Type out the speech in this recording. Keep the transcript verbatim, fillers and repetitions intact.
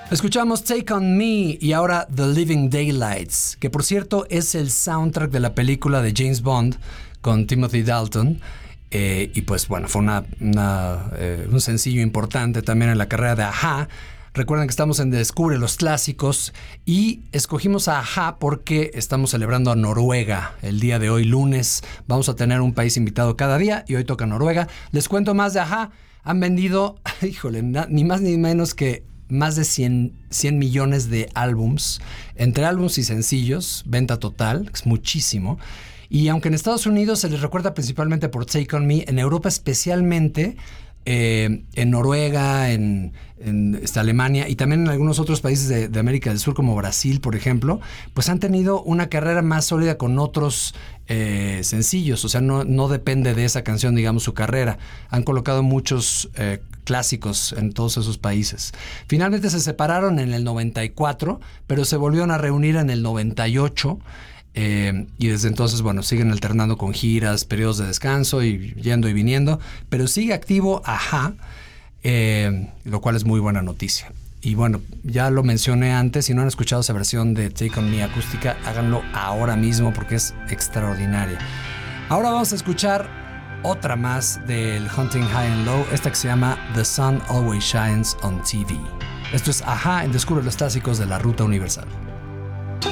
Escuchamos Take On Me y ahora The Living Daylights, que por cierto es el soundtrack de la película de James Bond con Timothy Dalton. Eh, y pues bueno, fue una, una, eh, un sencillo importante también en la carrera de A-ha. Recuerden que estamos en Descubre los Clásicos y escogimos a A-ha porque estamos celebrando a Noruega el día de hoy, lunes. Vamos a tener un país invitado cada día y hoy toca Noruega. Les cuento más de A-ha. Han vendido, híjole, ni más ni menos que más de cien millones de álbums, entre álbums y sencillos, venta total, es muchísimo. Y aunque en Estados Unidos se les recuerda principalmente por Take On Me, en Europa especialmente, eh, en Noruega, en, en esta Alemania y también en algunos otros países de, de América del Sur, como Brasil, por ejemplo, pues han tenido una carrera más sólida con otros eh, sencillos. O sea, no, no depende de esa canción, digamos, su carrera. Han colocado muchos eh, clásicos en todos esos países. Finalmente se separaron en el noventa y cuatro, pero se volvieron a reunir en el noventa y ocho. Eh, y desde entonces, bueno, siguen alternando con giras, periodos de descanso y yendo y viniendo, pero sigue activo A-ha, eh, lo cual es muy buena noticia. Y bueno, ya lo mencioné antes, si no han escuchado esa versión de Take On Me acústica, háganlo ahora mismo porque es extraordinaria. Ahora vamos a escuchar otra más del Hunting High and Low, esta que se llama The Sun Always Shines on T V. Esto es A-ha en Descubre los Clásicos de la Ruta Universal.